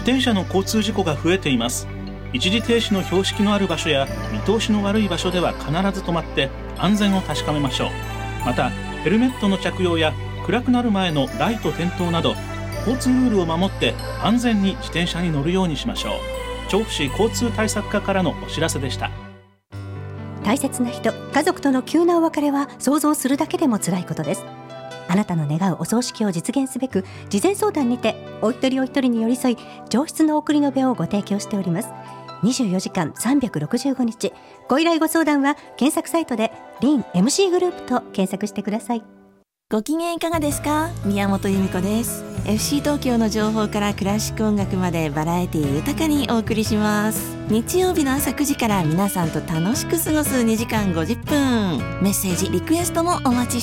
転車の交通事故が増えています。一時停止の標識のある場所や見通しの悪い場所では必ず止まって安全を確かめましょう。またヘルメットの着用や暗くなる前のライト点灯など交通ルールを守って安全に自転車に乗るようにしましょう。調布市交通対策課からのお知らせでした。 大切な人、家族との急なお別れは想像するだけでも辛いことです。あなたの願うお葬式を実現すべく事前相談にてお一人お一人に寄り添い上質の送り延べをご提供しております。24時間365日、ご依頼ご相談は検索サイトでリン MC グループと検索してください。 ご機嫌いかがですか？宮本由美子です。 FC 東京の情報からクラシック音楽までバラエティ豊かにお送りします。日曜日の朝9時から皆さんと楽しく過ごす2時間50分、メッセージリクエストもお待ちして